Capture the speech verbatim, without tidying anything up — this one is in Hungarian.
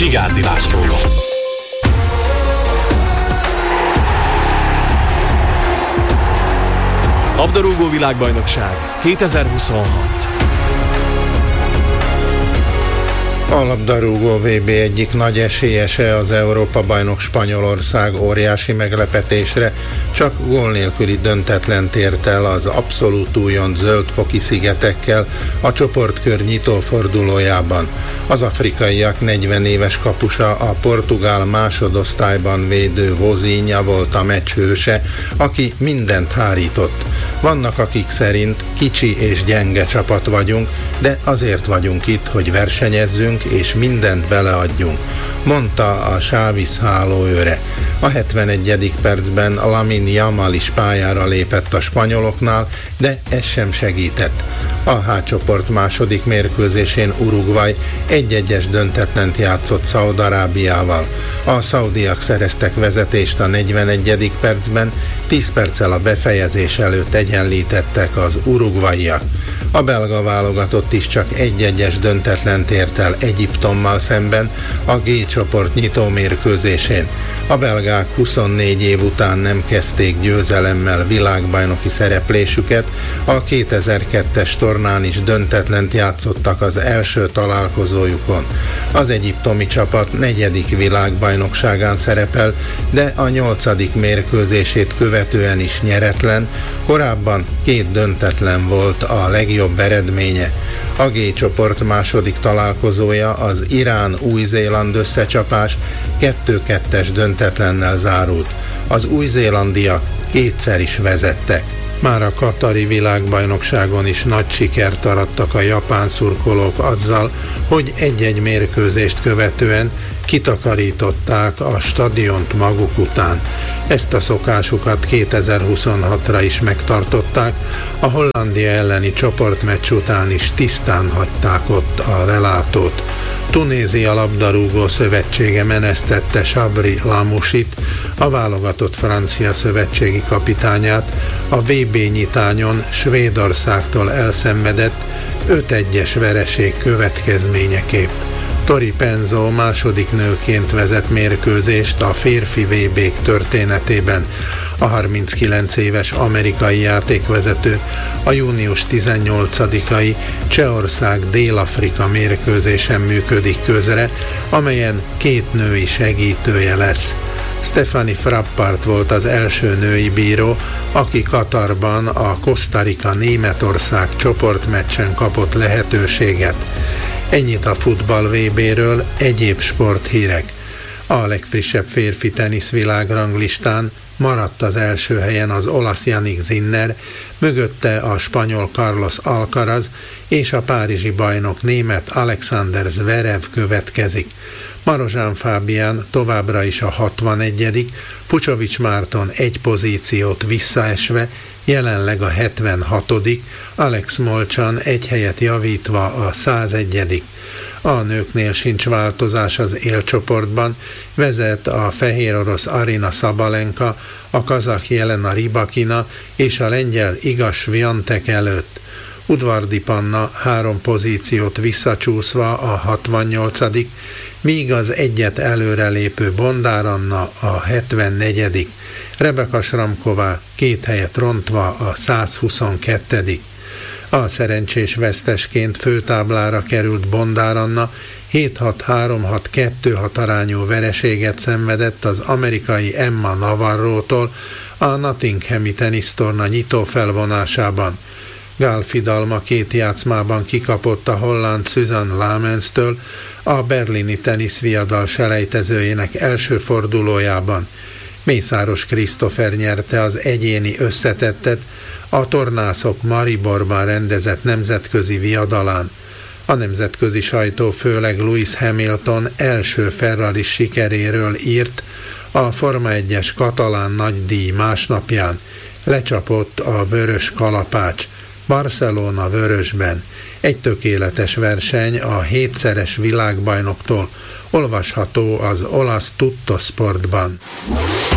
Vigyárdi Lászlóval. Labdarúgó világbajnokság kétezer-huszonhat. A labdarúgó vé bé egyik nagy esélyese az Európa-bajnok Spanyolország óriási meglepetésre csak gól nélküli döntetlent ért el az abszolút újonc Zöld-foki szigetekkel a csoportkör nyitófordulójában. Az afrikaiak negyven éves kapusa, a portugál másodosztályban védő Vozinha volt a meccs hőse, aki mindent hárított. Vannak, akik szerint kicsi és gyenge csapat vagyunk, de azért vagyunk itt, hogy versenyezzünk és mindent beleadjunk, mondta a Xavi hálóőre. A hetvenegyedik percben Lamine Yamal is pályára lépett a spanyoloknál, de ez sem segített. A H csoport második mérkőzésén Uruguay egy-egyes döntetlent játszott Szaúd-Arábiával. A szaudiak szereztek vezetést a negyvenegyedik percben, tíz perccel a befejezés előtt egyenlítettek az uruguayiak. A belga válogatott is csak egy-egyes döntetlent ért el Egyiptommal szemben a G csoport nyitó mérkőzésén. A belgák huszonnégy év után nem kezdték győzelemmel világbajnoki szereplésüket, a kétezer-kettes tornán is döntetlent játszottak az első találkozójukon. Az egyiptomi csapat negyedik világbajnokságán szerepel, de a nyolcadik mérkőzését követően is nyeretlen, korábban két döntetlen volt a legjobb eredménye. A G csoport második találkozója az Irán-Új-Zéland összecsapás kettő-kettes döntetlennel zárult. Az új-zélandiak kétszer is vezettek. Már a katari világbajnokságon is nagy sikert arattak a japán szurkolók azzal, hogy egy-egy mérkőzést követően kitakarították a stadiont maguk után. Ezt a szokásukat kétezer-huszonhatra is megtartották, a Hollandia elleni csoportmeccs után is tisztán hagyták ott a lelátót. Tunézia labdarúgó szövetsége menesztette Sabri Lamouchit, a válogatott francia szövetségi kapitányát, a vé bé nyitányon Svédországtól elszenvedett öt egyes vereség következményeképp. Tori Penzo második nőként vezet mérkőzést a férfi vé bék történetében. A harminckilenc éves amerikai játékvezető a június tizennyolcadikai Csehország-Dél-Afrika mérkőzésen működik közre, amelyen két női segítője lesz. Stephanie Frappart volt az első női bíró, aki Katarban a Costa Rica-Németország csoportmeccsen kapott lehetőséget. Ennyit a futball vé béről, egyéb sporthírek. A legfrissebb férfi tenisz világranglistán maradt az első helyen az olasz Jannik Sinner, mögötte a spanyol Carlos Alcaraz és a párizsi bajnok német Alexander Zverev következik. Marozsán Fábián továbbra is a hatvanegyedik, Fucsovics Márton egy pozíciót visszaesve, jelenleg a hetvenhatodik, Alex Molchan egy helyet javítva a százegyedik. A nőknél sincs változás az élcsoportban, vezet a fehér orosz Arina Sabalenka, a kazah Jelena Rybakina és a lengyel Iga Swiatek előtt. Udvardi Panna három pozíciót visszacsúszva a hatvannnyolcadik, míg az egyet előrelépő Bondár Anna a hetvennegyedik. Rebeka Sramková két helyet rontva a százhuszonkettő. A szerencsés vesztesként főtáblára került Bondár Anna hét hat három hat kettő hat arányú vereséget szenvedett az amerikai Emma Navarrótól a Nottinghami tenisztorna nyitó felvonásában. Gál Fidalma két játszmában kikapott a holland Susan Lamens-től a berlini teniszviadal selejtezőjének első fordulójában. Mészáros Krisztofer nyerte az egyéni összetettet a tornászok Mariborban rendezett nemzetközi viadalán. A nemzetközi sajtó főleg Lewis Hamilton első Ferrari sikeréről írt a Forma egyes katalán nagydíj másnapján. Lecsapott a vörös kalapács, Barcelona vörösben. Egy tökéletes verseny a hétszeres világbajnoktól, olvasható az olasz Tuttosportban.